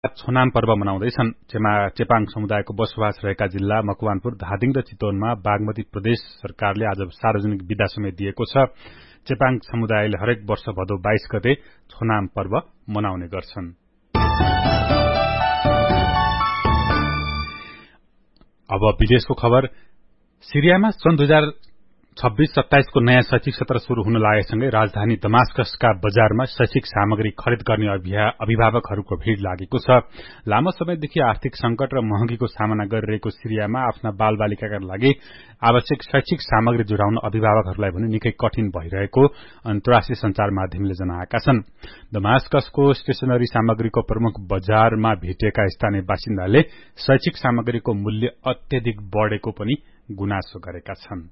छोनाम पर्व मनाउँदैछन्। चेपाङ समुदायको बसोबास रहेका जिल्ला मकवानपुर, धादिङ र चितवनमा बागमती प्रदेश सरकारले आज सार्वजनिक बिदा समेत दिएको छ। चेपाङ समुदायले हरेक वर्ष भदौ 22 गते छोनाम पर्व मनाउने गर्छन्। अब विदेशको खबर। सिरियामा सन् 2026-27 को नयाँ शैक्षिक सत्र शुरू हुन लागेसँगै राजधानी दमास्कसका बजारमा शैक्षिक सामग्री खरिद गर्ने अभिभावकहरूको भीड़ लागेको छ। लामो समयदेखि आर्थिक संकट र महँगीको सामना गरिरहेको सिरियामा आफ्ना बालबालिकाका लागि आवश्यक शैक्षिक सामग्री जुटाउन अभिभावकहरूलाई भने निकै कठिन भइरहेको अन्तर्राष्ट्रिय संचार माध्यमले जनाएका छन्। दमास्कसको स्टेशनरी सामग्रीको प्रमुख बजारमा भेटिएका स्थानीय बासिन्दाले शैक्षिक सामग्रीको मूल्य अत्यधिक बढेको पनि गुनासो गरेका छन्।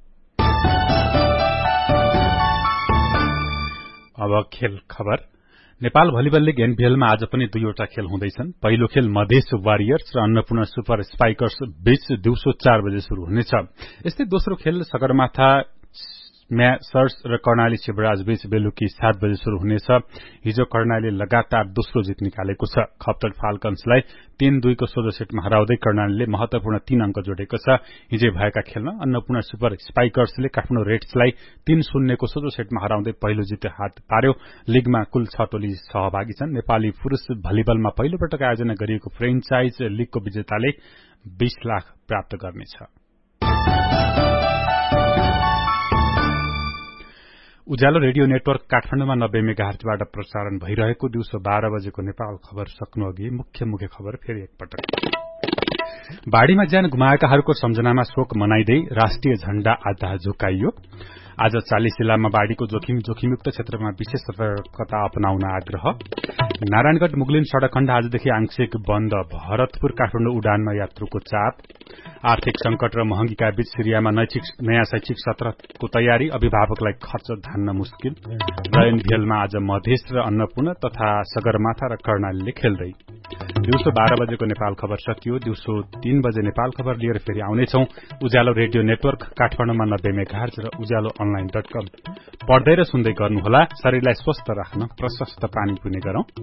अब खेल खबर। नेपाल भलिबल लीग एनबीएलमा आज पनि दुईवटा खेल हुँदैछन्। पहिलो खेल मधेस वारियर्स र अन्नपूर्ण सुपर स्पाइकर्स बीच दिउँसो 4 बजे शुरू हुनेछ। यस्तै दोस्रो खेल सगरमाथा म्यासर्स र कर्णाली शिवराज बीच बेलुकी 7 बजे शुरू हुनेछ। हिजो कर्णाली लगातार दोस्रो जित निकालेको छ। खप्तर फाल्कन्सलाई 3-2 को सोझो सेटमा हराउँदै कर्णालीले महत्वपूर्ण 3 अंक जोडेको छ। हिजो भएका खेलमा अन्नपूर्ण सुपर स्पाइकर्सले काठमाडौँ रेड्सलाई 3-0 को सोझो सेटमा हराउँदै पहिलो जित हात पार्यो। लीगमा कुल 6 टोली सहभागी छन्। नेपाली पुरूष भलिबलमा पहिलो पटक आयोजना गरिएको फ्रेन्चाइज लीगको विजेताले 20 लाख प्राप्त गर्नेछ। उज्यालो रेडियो नेटवर्क काठमाडौँमा 90 मेगाहर्जबाट प्रसारण भइरहेको दिउँसो 12 बजेको नेपाल खबर सक्नु अघि मुख्य खबर फेरि एकपटक। बाढ़ीमा ज्यान गुमाएकाहरूको सम्झनामा शोक मनाइदै राष्ट्रिय झण्डा आज झुकाइयो। आज 40 जिल्लामा बाढ़ीको जोखिमयुक्त क्षेत्रमा विशेष सतर्कता अपनाउन आग्रह। नारायणगढ़ मुगलिन सड़क खण्ड आजदेखि आंशिक बन्द। भरतपुर काठमाडौँ उडानमा यात्रुको चाप। आर्थिक संकट र महँगीका बीच सिरियामा नयाँ शैक्षिक सत्रको तयारी, अभिभावकलाई खर्च धान्न मुस्किल। र एनभीएलमा आज मधेस र अन्नपूर्ण तथा सगरमाथा र कर्णालीले खेल्दै। दिउँसो 12 बजेको नेपाल खबर सकियो। दिउँसो 3 बजे नेपाल खबर लिएर फेरि आउनेछौं। उज्यालो रेडियो नेटवर्क काठमाडौँमा 90 मेगाहर्ज र उज्यालो online.com पढ्दै र सुन्दै गर्नुहोला। शरीरलाई स्वस्थ राख्न प्रशस्त पानी पिउने गरौं।